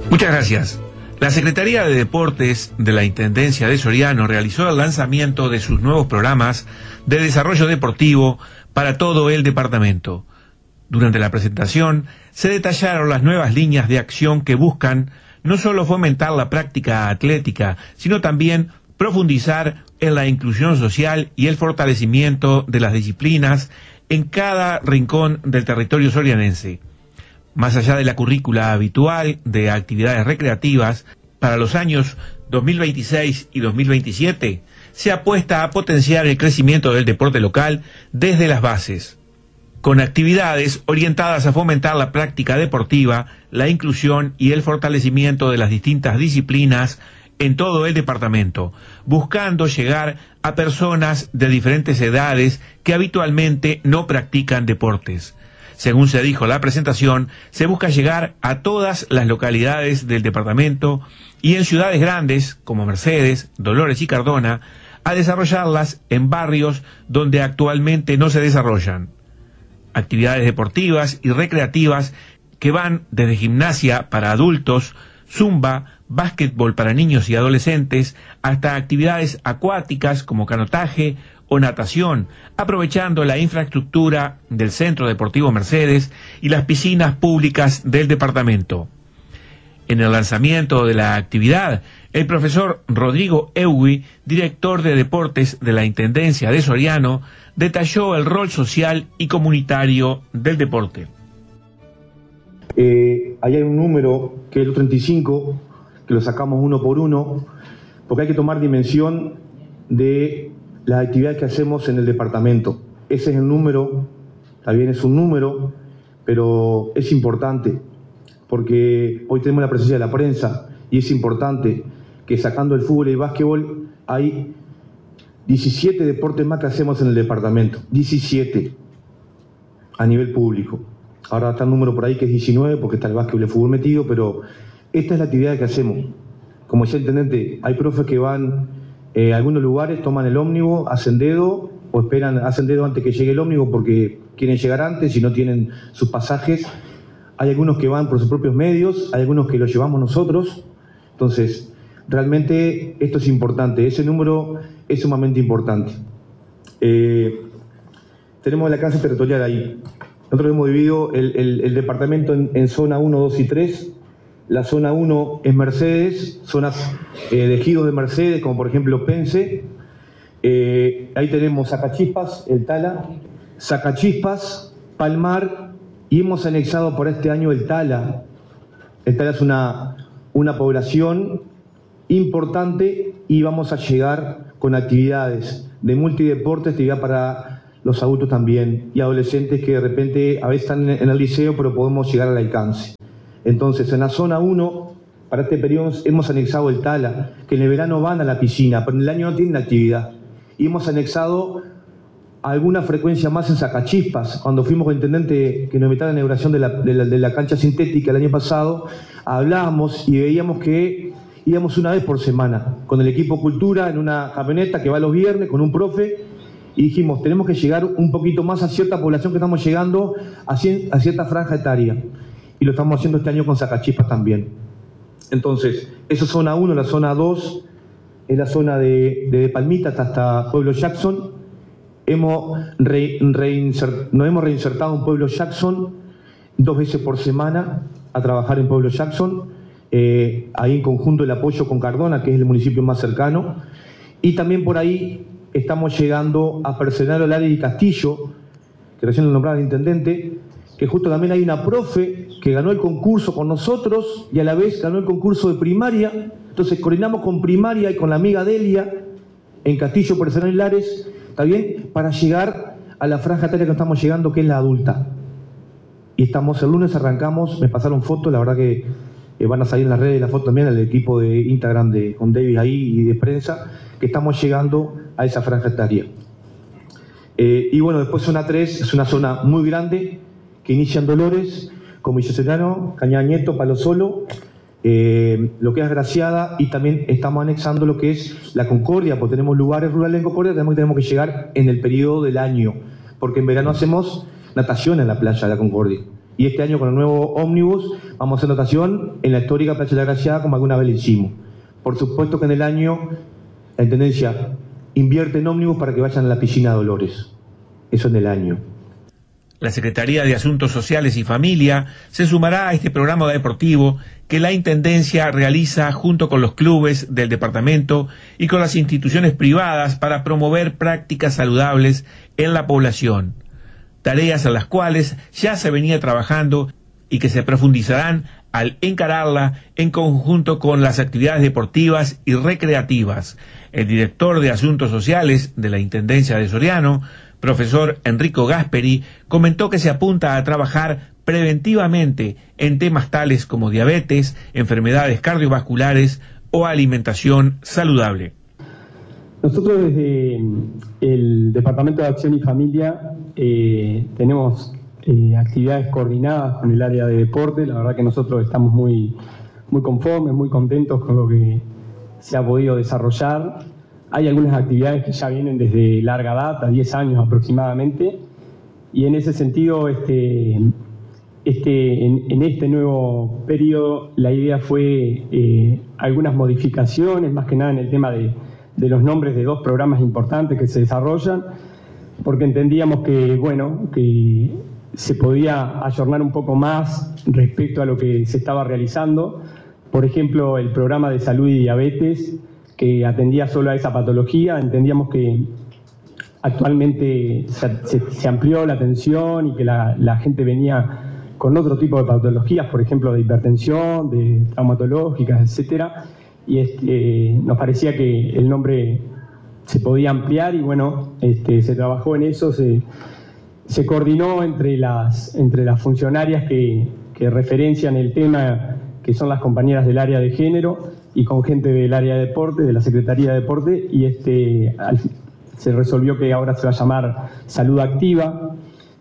Muchas gracias. La Secretaría de Deportes de la Intendencia de Soriano realizó el lanzamiento de sus nuevos programas de desarrollo deportivo para todo el departamento. Durante la presentación se detallaron las nuevas líneas de acción que buscan no solo fomentar la práctica atlética, sino también profundizar en la inclusión social y el fortalecimiento de las disciplinas en cada rincón del territorio sorianense. Más allá de la currícula habitual de actividades recreativas, para los años 2026 y 2027 se apuesta a potenciar el crecimiento del deporte local desde las bases, con actividades orientadas a fomentar la práctica deportiva, la inclusión y el fortalecimiento de las distintas disciplinas en todo el departamento, buscando llegar a personas de diferentes edades que habitualmente no practican deportes. Según se dijo en la presentación, se busca llegar a todas las localidades del departamento y en ciudades grandes como Mercedes, Dolores y Cardona, a desarrollarlas en barrios donde actualmente no se desarrollan. Actividades deportivas y recreativas que van desde gimnasia para adultos, zumba, básquetbol para niños y adolescentes, hasta actividades acuáticas como canotaje o natación, aprovechando la infraestructura del Centro Deportivo Mercedes y las piscinas públicas del departamento. En el lanzamiento de la actividad, el profesor Rodrigo Eugui, director de deportes de la Intendencia de Soriano, detalló el rol social y comunitario del deporte. Ahí hay un número que es el 35, que lo sacamos uno por uno, porque hay que tomar dimensión de las actividades que hacemos en el departamento. Ese es el número, también es un número, pero es importante, porque hoy tenemos la presencia de la prensa, y es importante que sacando el fútbol y el básquetbol, hay 17 deportes más que hacemos en el departamento, 17 a nivel público. Ahora está el número por ahí que es 19, porque está el básquetbol y el fútbol metido, pero esta es la actividad que hacemos. Como decía el intendente, hay profes que van a algunos lugares, toman el ómnibus, hacen dedo, o hacen dedo antes que llegue el ómnibus porque quieren llegar antes y no tienen sus pasajes. Hay algunos que van por sus propios medios, hay algunos que los llevamos nosotros. Entonces, realmente esto es importante, ese número es sumamente importante. Tenemos el alcance territorial ahí. Nosotros hemos dividido el departamento en zona 1, 2 y 3. La zona 1 es Mercedes, zonas de ejidos de Mercedes, como por ejemplo Pence. Ahí tenemos Sacachispas, el Tala, Sacachispas, Palmar, y hemos anexado por este año el Tala. El Tala es una población importante y vamos a llegar con actividades de multideporte, actividad para los adultos también y adolescentes que de repente a veces están en el liceo, pero podemos llegar al alcance. Entonces, en la zona 1, para este periodo hemos anexado el Tala, que en el verano van a la piscina, pero en el año no tienen actividad. Y hemos anexado alguna frecuencia más en Sacachispas. Cuando fuimos con el intendente que nos invitaba a la inauguración de la cancha sintética el año pasado, hablábamos y veíamos que íbamos una vez por semana con el equipo cultura en una camioneta que va los viernes con un profe, y dijimos, tenemos que llegar un poquito más a cierta población que estamos llegando a cierta franja etaria. Y lo estamos haciendo este año con Sacachispas también. Entonces, esa es zona 1, la zona 2 es la zona de Palmitas hasta Pueblo Jackson. Nos hemos reinsertado en Pueblo Jackson 2 veces por semana a trabajar en Pueblo Jackson, ahí en conjunto el apoyo con Cardona, que es el municipio más cercano. Y también por ahí estamos llegando a Percenaro, Lares y Castillo, que recién lo nombraba el intendente, que justo también hay una profe que ganó el concurso con nosotros y a la vez ganó el concurso de primaria. Entonces coordinamos con primaria y con la amiga Delia en Castillo, Percenaro y Lares, también para llegar a la franja etaria que estamos llegando, que es la adulta. Y estamos, el lunes arrancamos, me pasaron fotos, la verdad que van a salir en las redes las fotos también, el equipo de Instagram con David ahí y de prensa, que estamos llegando a esa franja etaria. Y bueno, después zona 3 es una zona muy grande, que inicia en Dolores, con Villa Serrano, Cañada Nieto, Palo Solo, lo que es Graciada, y también estamos anexando lo que es la Concordia, porque tenemos lugares rurales en Concordia, tenemos que llegar en el periodo del año, porque en verano hacemos natación en la playa de la Concordia, y este año con el nuevo ómnibus vamos a hacer dotación en la histórica Plaza de la Gracia, como alguna vez lo hicimos. Por supuesto que en el año la Intendencia invierte en ómnibus para que vayan a la piscina Dolores. Eso en el año. La Secretaría de Asuntos Sociales y Familia se sumará a este programa deportivo que la Intendencia realiza junto con los clubes del departamento y con las instituciones privadas para promover prácticas saludables en la población. Tareas a las cuales ya se venía trabajando y que se profundizarán al encararla en conjunto con las actividades deportivas y recreativas. El director de Asuntos Sociales de la Intendencia de Soriano, profesor Enrico Gasperi, comentó que se apunta a trabajar preventivamente en temas tales como diabetes, enfermedades cardiovasculares o alimentación saludable. Nosotros desde el Departamento de Acción y Familia tenemos actividades coordinadas con el área de deporte. La verdad que nosotros estamos muy conformes, muy contentos con lo que se ha podido desarrollar. Hay algunas actividades que ya vienen desde larga data, 10 años aproximadamente, y en ese sentido en este nuevo periodo la idea fue algunas modificaciones, más que nada en el tema de los nombres de 2 programas importantes que se desarrollan, porque entendíamos que se podía ayornar un poco más respecto a lo que se estaba realizando. Por ejemplo, el programa de salud y diabetes, que atendía solo a esa patología. Entendíamos que actualmente se amplió la atención y que la gente venía con otro tipo de patologías, por ejemplo, de hipertensión, de traumatológicas, etcétera, y nos parecía que el nombre se podía ampliar y se trabajó en eso, se coordinó entre las funcionarias que referencian el tema, que son las compañeras del área de género, y con gente del área de deporte, de la Secretaría de Deporte, y se resolvió que ahora se va a llamar Salud Activa.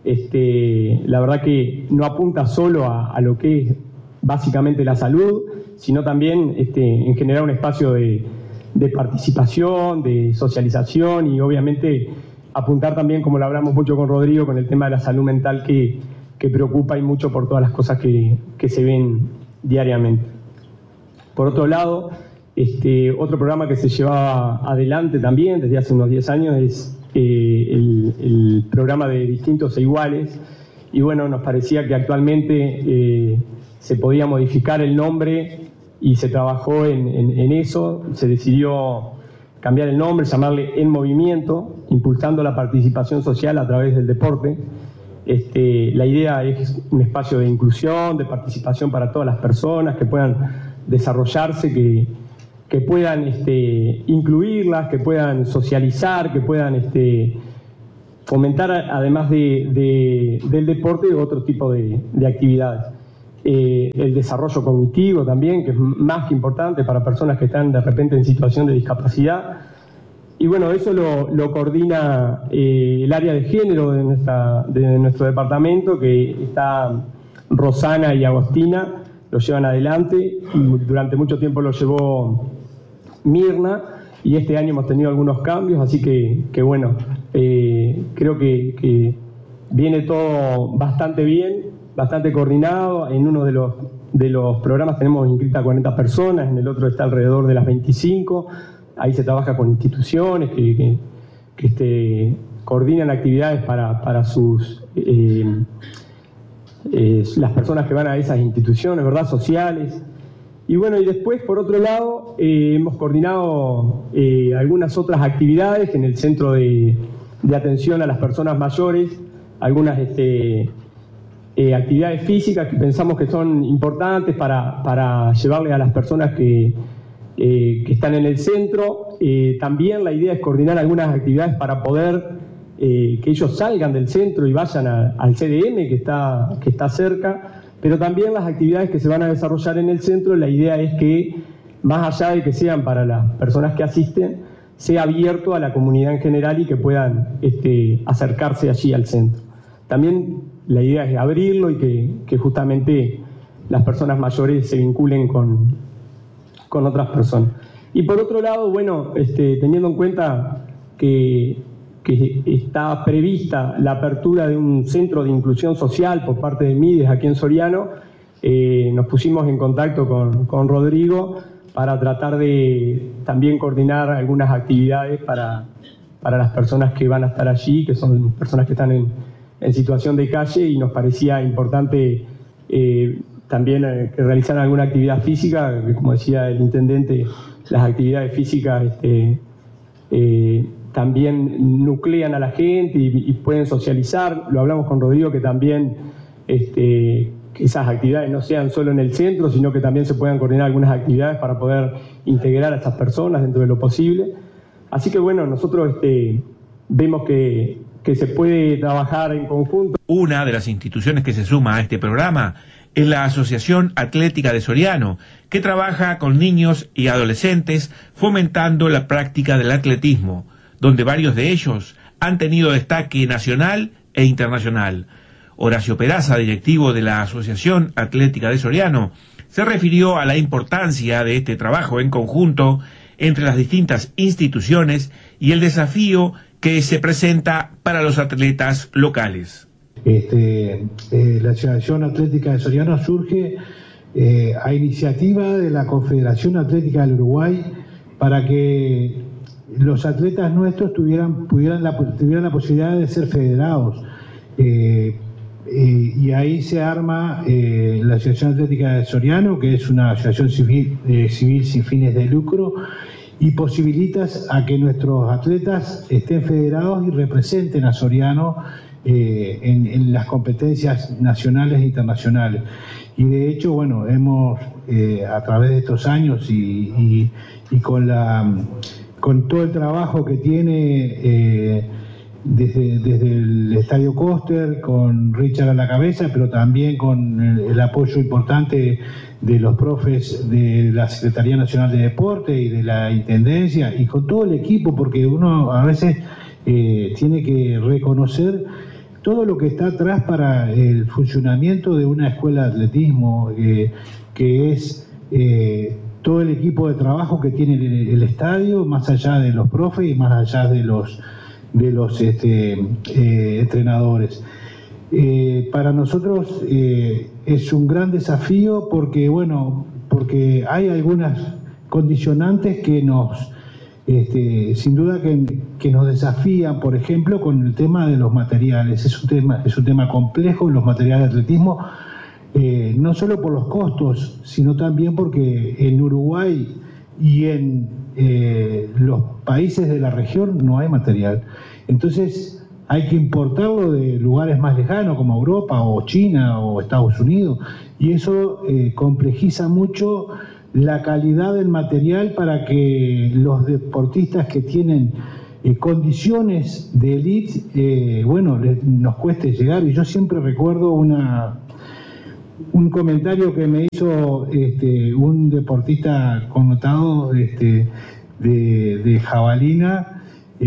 La verdad que no apunta solo a lo que es básicamente la salud, sino también en generar un espacio de participación, de socialización y obviamente apuntar también, como lo hablamos mucho con Rodrigo, con el tema de la salud mental que preocupa y mucho por todas las cosas que se ven diariamente. Por otro lado, otro programa que se llevaba adelante también desde hace unos 10 años es el programa de Distintos e Iguales, y nos parecía que actualmente se podía modificar el nombre y se trabajó en eso. Se decidió cambiar el nombre, llamarle En Movimiento, impulsando la participación social a través del deporte. La idea es un espacio de inclusión, de participación para todas las personas que puedan desarrollarse, que puedan incluirlas, que puedan socializar, que puedan fomentar, además del deporte, otro tipo de actividades. El desarrollo cognitivo también, que es más que importante para personas que están de repente en situación de discapacidad. Y eso lo coordina el área de género de nuestro departamento, que está Rosana y Agostina, lo llevan adelante. Durante mucho tiempo lo llevó Mirna, y este año hemos tenido algunos cambios, así que creo que viene todo bastante bien, bastante coordinado. En uno de los programas tenemos inscritas 40 personas, en el otro está alrededor de las 25. Ahí se trabaja con instituciones que coordinan actividades para sus las personas que van a esas instituciones, ¿verdad?, sociales. Y después, por otro lado, hemos coordinado algunas otras actividades en el centro de atención a las personas mayores, algunas actividades físicas que pensamos que son importantes para llevarle a las personas que están en el centro. También la idea es coordinar algunas actividades para poder que ellos salgan del centro y vayan al CDM que está cerca, pero también las actividades que se van a desarrollar en el centro, la idea es que, más allá de que sean para las personas que asisten, sea abierto a la comunidad en general y que puedan acercarse allí al centro. También la idea es abrirlo y que justamente las personas mayores se vinculen con otras personas. Y por otro lado, teniendo en cuenta que que está prevista la apertura de un centro de inclusión social por parte de Mides aquí en Soriano, nos pusimos en contacto con Rodrigo para tratar de también coordinar algunas actividades para las personas que van a estar allí, que son personas que están en situación de calle, y nos parecía importante también que realizaran alguna actividad física, que como decía el intendente, las actividades físicas también nuclean a la gente y pueden socializar. Lo hablamos con Rodrigo, que también que esas actividades no sean solo en el centro, sino que también se puedan coordinar algunas actividades para poder integrar a estas personas dentro de lo posible. Así que bueno, nosotros vemos que se puede trabajar en conjunto. Una de las instituciones que se suma a este programa es la Asociación Atlética de Soriano, que trabaja con niños y adolescentes fomentando la práctica del atletismo, donde varios de ellos han tenido destaque nacional e internacional. Horacio Peraza, directivo de la Asociación Atlética de Soriano, se refirió a la importancia de este trabajo en conjunto entre las distintas instituciones y el desafío que se presenta para los atletas locales. La Asociación Atlética de Soriano surge a iniciativa de la Confederación Atlética del Uruguay para que los atletas nuestros tuvieran la posibilidad de ser federados. Y ahí se arma la Asociación Atlética de Soriano, que es una asociación civil sin fines de lucro, y posibilitas a que nuestros atletas estén federados y representen a Soriano en las competencias nacionales e internacionales. Y de hecho, bueno, hemos a través de estos años y con todo el trabajo que tiene desde el Estadio Koster, con Richard a la cabeza, pero también con el apoyo importante de los profes de la Secretaría Nacional de Deporte y de la Intendencia, y con todo el equipo, porque uno a veces tiene que reconocer todo lo que está atrás para el funcionamiento de una escuela de atletismo, que es todo el equipo de trabajo que tiene el estadio, más allá de los profes y más allá de los entrenadores. Para nosotros es un gran desafío porque hay algunas condicionantes que nos sin duda que nos desafían, por ejemplo, con el tema de los materiales. Es un tema complejo, los materiales de atletismo, no solo por los costos, sino también porque en Uruguay y en los países de la región no hay material. Entonces hay que importarlo de lugares más lejanos como Europa o China o Estados Unidos, y eso complejiza mucho la calidad del material para que los deportistas que tienen condiciones de élite, nos cueste llegar. Y yo siempre recuerdo un comentario que me hizo un deportista connotado de jabalina,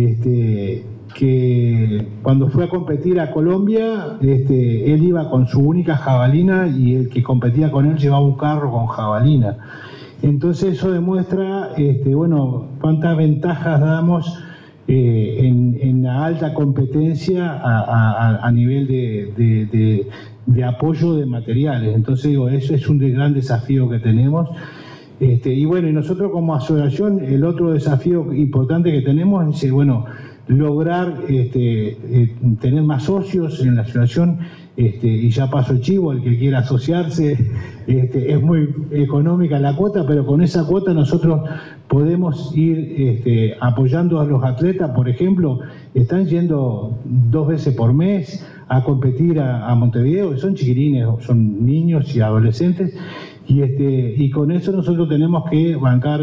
que cuando fue a competir a Colombia, él iba con su única jabalina y el que competía con él llevaba un carro con jabalina. Entonces eso demuestra cuántas ventajas damos en la alta competencia a nivel de apoyo de materiales. Entonces eso es un gran desafío que tenemos. Y nosotros como asociación, el otro desafío importante que tenemos es lograr tener más socios en la asociación, y ya paso el chivo, el que quiera asociarse, es muy económica la cuota, pero con esa cuota nosotros podemos ir apoyando a los atletas. Por ejemplo, están yendo 2 veces por mes a competir a Montevideo, son chiquirines, son niños y adolescentes, y con eso nosotros tenemos que bancar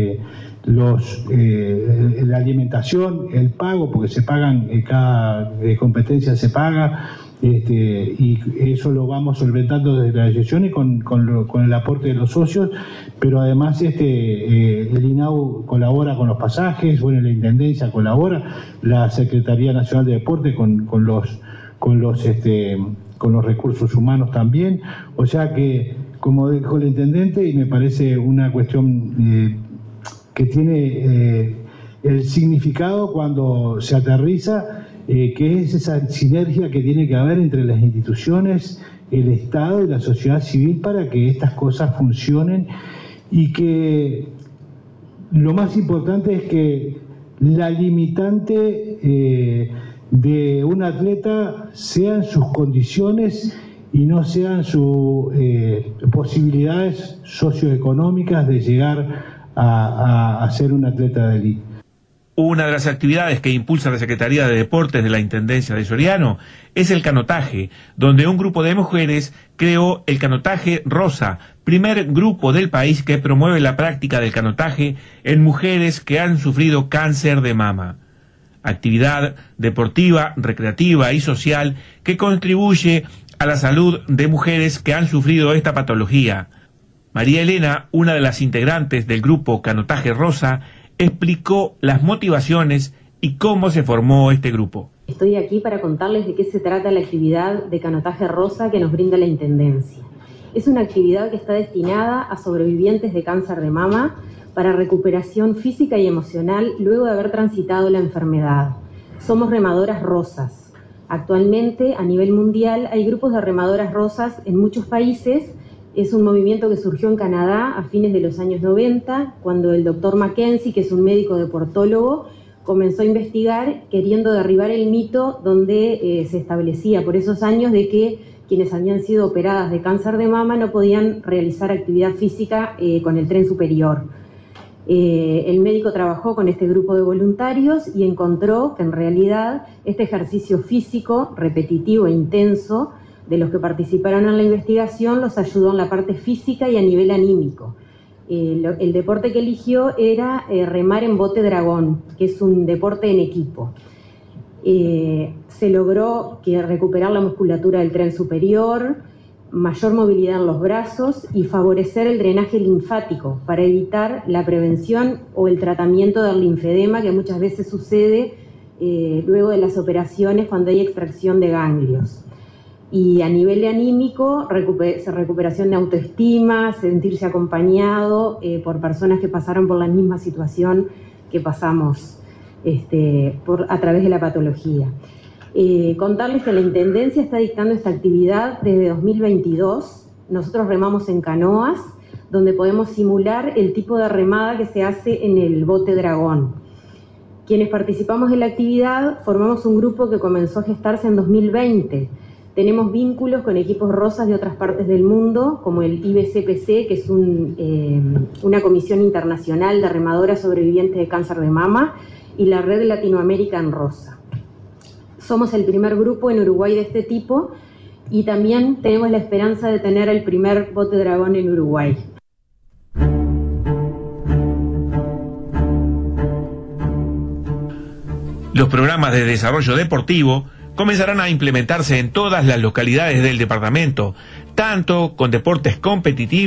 la alimentación, el pago, porque se pagan, cada competencia se paga, y eso lo vamos solventando desde la asociación y con el aporte de los socios, pero además el INAU colabora con los pasajes, la Intendencia colabora, la Secretaría Nacional de Deporte con los recursos humanos también. O sea que, como dijo el intendente, y me parece una cuestión que tiene el significado cuando se aterriza, que es esa sinergia que tiene que haber entre las instituciones, el Estado y la sociedad civil para que estas cosas funcionen, y que lo más importante es que la limitante de un atleta sean sus condiciones y no sean sus posibilidades socioeconómicas de llegar a ser un atleta de élite. Una de las actividades que impulsa la Secretaría de Deportes de la Intendencia de Soriano es el canotaje, donde un grupo de mujeres creó el Canotaje Rosa, primer grupo del país que promueve la práctica del canotaje en mujeres que han sufrido cáncer de mama. Actividad deportiva, recreativa y social que contribuye a la salud de mujeres que han sufrido esta patología. María Elena, una de las integrantes del grupo Canotaje Rosa, explicó las motivaciones y cómo se formó este grupo. Estoy aquí para contarles de qué se trata la actividad de Canotaje Rosa que nos brinda la Intendencia. Es una actividad que está destinada a sobrevivientes de cáncer de mama para recuperación física y emocional luego de haber transitado la enfermedad. Somos remadoras rosas. Actualmente, a nivel mundial, hay grupos de remadoras rosas en muchos países. Es un movimiento que surgió en Canadá a fines de los años 90, cuando el doctor Mackenzie, que es un médico deportólogo, comenzó a investigar queriendo derribar el mito donde se establecía por esos años de que quienes habían sido operadas de cáncer de mama no podían realizar actividad física con el tren superior. El médico trabajó con este grupo de voluntarios y encontró que en realidad este ejercicio físico repetitivo e intenso de los que participaron en la investigación los ayudó en la parte física y a nivel anímico. El deporte que eligió era remar en bote dragón, que es un deporte en equipo. Se logró recuperar la musculatura del tren superior, mayor movilidad en los brazos y favorecer el drenaje linfático para evitar la prevención o el tratamiento del linfedema que muchas veces sucede luego de las operaciones cuando hay extracción de ganglios. Y a nivel de anímico, recuperación de autoestima, sentirse acompañado por personas que pasaron por la misma situación que pasamos a través de la patología. Contarles que la Intendencia está dictando esta actividad desde 2022. Nosotros remamos en canoas, donde podemos simular el tipo de remada que se hace en el bote dragón. Quienes participamos de la actividad formamos un grupo que comenzó a gestarse en 2020. Tenemos vínculos con equipos rosas de otras partes del mundo, como el IBCPC, que es una comisión internacional de remadoras sobrevivientes de cáncer de mama, y la Red Latinoamérica en Rosa. Somos el primer grupo en Uruguay de este tipo y también tenemos la esperanza de tener el primer bote dragón en Uruguay. Los programas de desarrollo deportivo comenzarán a implementarse en todas las localidades del departamento, tanto con deportes competitivos